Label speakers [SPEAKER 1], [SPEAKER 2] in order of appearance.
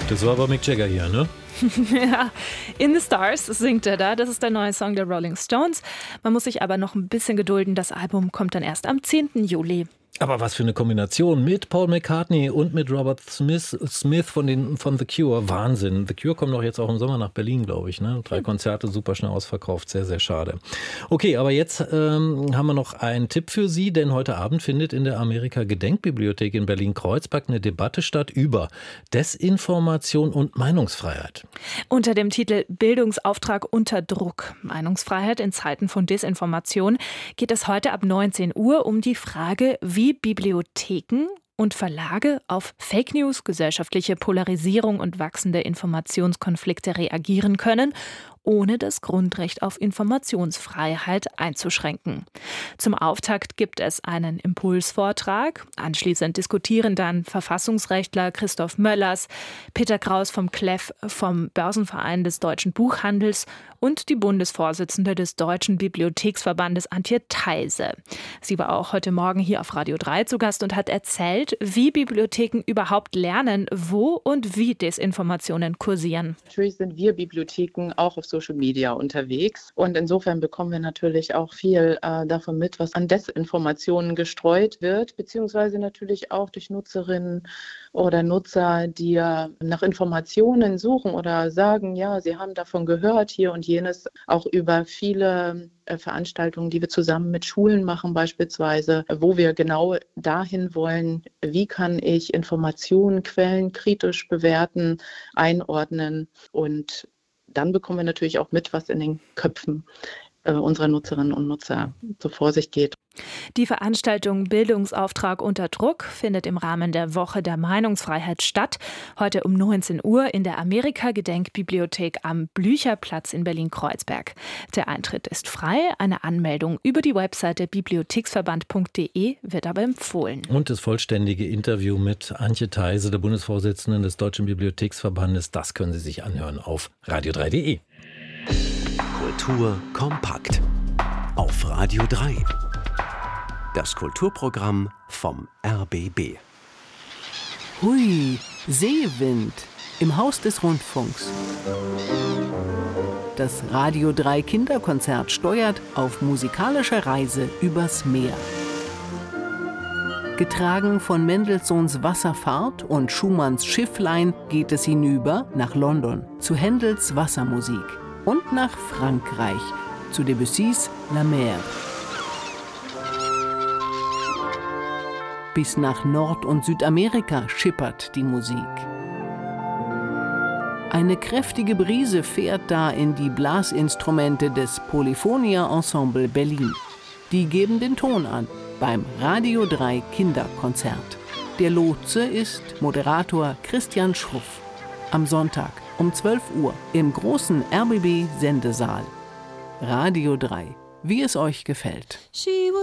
[SPEAKER 1] Das war aber Mick Jagger hier, ne?
[SPEAKER 2] Ja, In the Stars singt er da. Das ist der neue Song der Rolling Stones. Man muss sich aber noch ein bisschen gedulden. Das Album kommt dann erst am 10. Juli.
[SPEAKER 1] Aber was für eine Kombination mit Paul McCartney und mit Robert Smith von The Cure. Wahnsinn. The Cure kommen doch jetzt auch im Sommer nach Berlin, glaube ich. Ne? 3 Konzerte, super schnell ausverkauft. Sehr, sehr schade. Okay, aber jetzt haben wir noch einen Tipp für Sie, denn heute Abend findet in der Amerika-Gedenkbibliothek in Berlin-Kreuzberg eine Debatte statt über Desinformation und Meinungsfreiheit.
[SPEAKER 2] Unter dem Titel Bildungsauftrag unter Druck. Meinungsfreiheit in Zeiten von Desinformation geht es heute ab 19 Uhr um die Frage, wie Bibliotheken und Verlage auf Fake News, gesellschaftliche Polarisierung und wachsende Informationskonflikte reagieren können, ohne das Grundrecht auf Informationsfreiheit einzuschränken. Zum Auftakt gibt es einen Impulsvortrag. Anschließend diskutieren dann Verfassungsrechtler Christoph Möllers, Peter Kraus vom KLEF, vom Börsenverein des Deutschen Buchhandels und die Bundesvorsitzende des Deutschen Bibliotheksverbandes Antje Theise. Sie war auch heute Morgen hier auf Radio 3 zu Gast und hat erzählt, wie Bibliotheken überhaupt lernen, wo und wie Desinformationen kursieren.
[SPEAKER 3] Natürlich sind wir Bibliotheken auch auf Social Media unterwegs und insofern bekommen wir natürlich auch viel davon mit, was an Desinformationen gestreut wird, beziehungsweise natürlich auch durch Nutzerinnen oder Nutzer, die nach Informationen suchen oder sagen, ja, sie haben davon gehört, hier und jenes, auch über viele Veranstaltungen, die wir zusammen mit Schulen machen beispielsweise, wo wir genau dahin wollen, wie kann ich Informationen, Quellen kritisch bewerten, einordnen, und dann bekommen wir natürlich auch mit, was in den Köpfen unserer Nutzerinnen und Nutzer so vor sich geht.
[SPEAKER 2] Die Veranstaltung Bildungsauftrag unter Druck findet im Rahmen der Woche der Meinungsfreiheit statt. Heute um 19 Uhr in der Amerika-Gedenkbibliothek am Blücherplatz in Berlin-Kreuzberg. Der Eintritt ist frei. Eine Anmeldung über die Webseite bibliotheksverband.de wird aber empfohlen.
[SPEAKER 1] Und das vollständige Interview mit Antje Theise, der Bundesvorsitzenden des Deutschen Bibliotheksverbandes, das können Sie sich anhören auf radio3.de.
[SPEAKER 4] Kultur kompakt auf Radio 3. Das Kulturprogramm vom RBB.
[SPEAKER 5] Hui, Seewind im Haus des Rundfunks. Das Radio 3 Kinderkonzert steuert auf musikalischer Reise übers Meer. Getragen von Mendelssohns Wasserfahrt und Schumanns Schifflein geht es hinüber nach London zu Händels Wassermusik und nach Frankreich zu Debussys La Mer. Bis nach Nord- und Südamerika schippert die Musik. Eine kräftige Brise fährt da in die Blasinstrumente des Polyphonia Ensemble Berlin. Die geben den Ton an beim Radio 3 Kinderkonzert. Der Lotse ist Moderator Christian Schruff. Am Sonntag um 12 Uhr im großen RBB-Sendesaal. Radio 3, wie es euch gefällt.